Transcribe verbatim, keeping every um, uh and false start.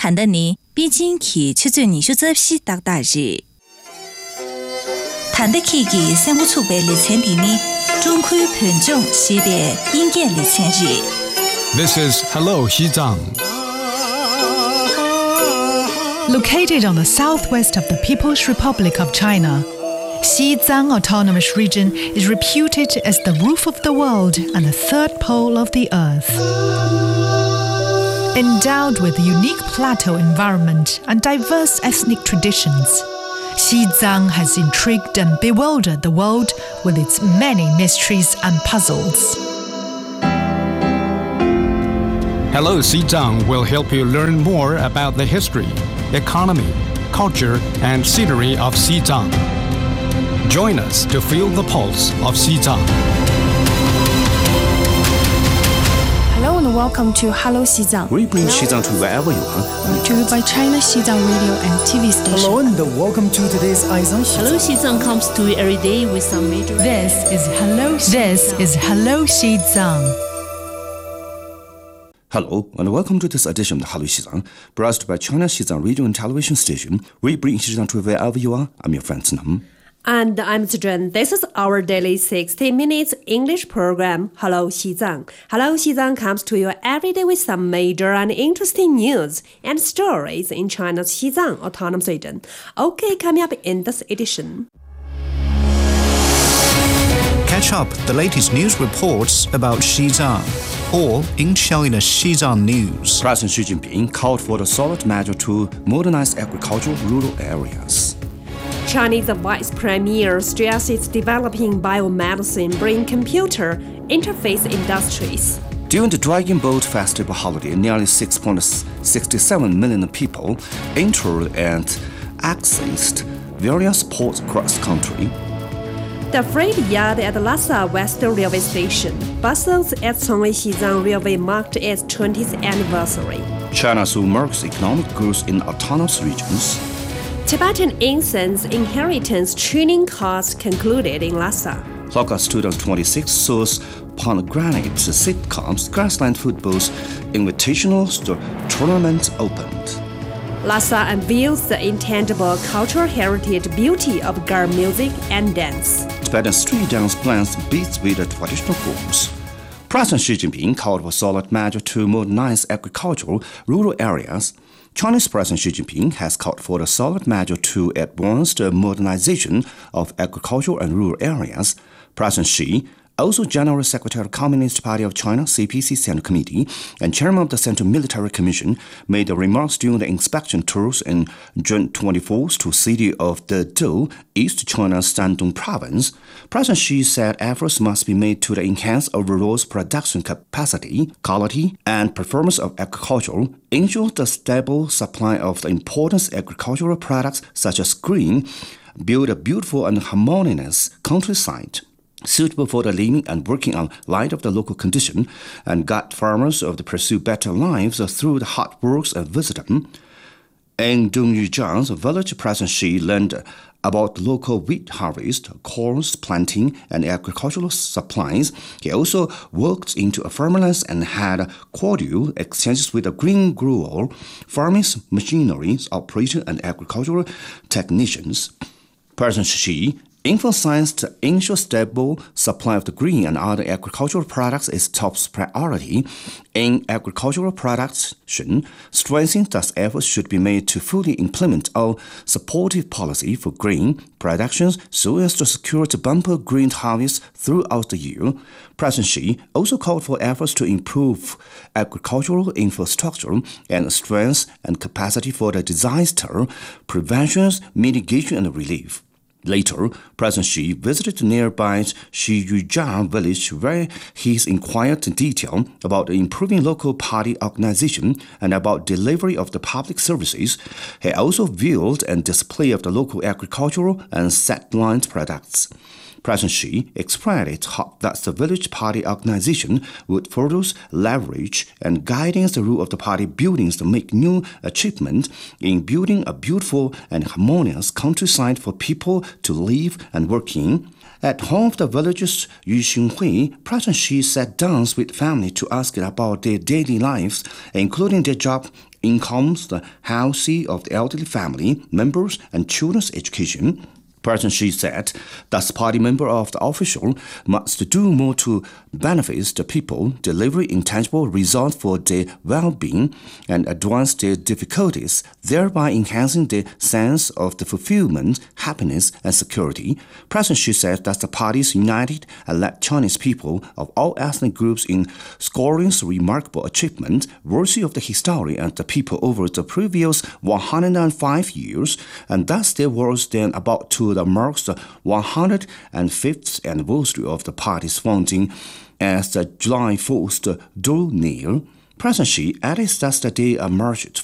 谈得你毕竟去出做艺术这些大大事。谈得起嘅生活储备里程地呢，中区盘中系列音乐里程日。 This is Hello Xizang. Located on the southwest of the People's Republic of China, Xizang Autonomous Region is reputed as the roof of the world and the third pole of the earth. Endowed with a unique plateau environment and diverse ethnic traditions, Xizang has intrigued and bewildered the world with its many mysteries and puzzles. Hello Xizang will help you learn more about the history, economy, culture, and scenery of Xizang. Join us to feel the pulse of Xizang. Hello and welcome to Hello Xizang. We bring Xizang to wherever you are. Brought to you by China Xizang Radio and T V station. Hello and welcome to today's Aizang Xizang. Hello Xizang comes to you every day with some major... This is Hello Xizang. This is Hello Xizang. Hello and welcome to this edition of Hello Xizang, brought by China Xizang Radio and Television Station. We bring Xizang to wherever you are. I'm your friend Nam. And I'm Zhen. This is our daily sixty minutes English program, Hello Xizang. Hello Xizang comes to you every day with some major and interesting news and stories in China's Xizang Autonomous Region. Okay, coming up in this edition. Catch up the latest news reports about Xizang, all in China Xizang News. President Xi Jinping called for the solid measure to modernize agricultural rural areas. Chinese Vice Premier stresses developing biomedicine bring computer interface industries. During the Dragon Boat Festival holiday, nearly six point six seven million people entered and accessed various ports across the country. The freight yard at Lhasa Western Railway Station, buses at Congwei Xizang Railway marked its twentieth anniversary. China soon marks economic growth in autonomous regions. Tibetan incense inheritance training course concluded in Lhasa. August twenty twenty-six saw pomegranate sitcoms Grassland Football's Invitational Tournament opened. Lhasa unveils the intangible cultural heritage beauty of Gar music and dance. Tibetan street dance blends beats with the traditional forms. President Xi Jinping called for solid measure to modernize agricultural rural areas. Chinese President Xi Jinping has called for the solid measure to advance the modernization of agricultural and rural areas. President Xi, also General Secretary of the Communist Party of China, C P C Central Committee, and Chairman of the Central Military Commission, made the remarks during the inspection tours in June twenty-fourth to the city of Dedou, East China's Shandong Province. President Xi said efforts must be made to enhance overall production capacity, quality, and performance of agriculture, ensure the stable supply of the important agricultural products such as grain, build a beautiful and harmonious countryside suitable for the living and working on light of the local condition, and guide farmers to pursue better lives through the hard works and wisdom. In Dongyujiang's village, President Xi learned about local wheat harvest, corn planting, and agricultural supplies. He also worked into farmlands and had cordial exchanges with the green grower, farming machinery operator, and agricultural technicians. President Xi emphasized to ensure stable supply of the grain and other agricultural products is top priority in agricultural production. Strengthening thus efforts should be made to fully implement our supportive policy for grain production so as to secure the bumper grain harvest throughout the year. President Xi also called for efforts to improve agricultural infrastructure and strength and capacity for the disaster prevention, mitigation, and relief. Later, President Xi visited the nearby Xiyujiang village where he inquired in detail about improving local party organization and about delivery of the public services. He also viewed and displayed of the local agricultural and satellite products. President Xi expressed hope that the village party organization would further leverage and guidance the rule of the party buildings to make new achievements in building a beautiful and harmonious countryside for people to live and work in. At home of the villagers Yuxinghui, President Xi sat down with family to ask about their daily lives, including their job incomes, the housing of the elderly family members, and children's education. President Xi said that the party member of the official must do more to benefit the people, deliver intangible results for their well-being, and address their difficulties, thereby enhancing their sense of the fulfillment, happiness, and security. President Xi said that the parties united and led Chinese people of all ethnic groups in scoring remarkable achievement worthy of the history and the people over the previous one hundred five years, and thus there was then about to that marks the one hundred fifth anniversary of the party's founding as the July fourth drew near. President Xi added that the day emerged